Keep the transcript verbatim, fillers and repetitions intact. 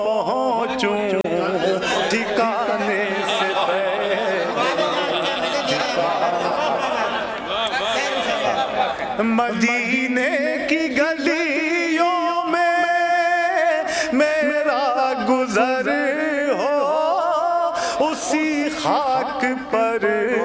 पहुँचूं ठिकाने से मदीने की गलियों में मेरा गुजर हो, उसी खाक पर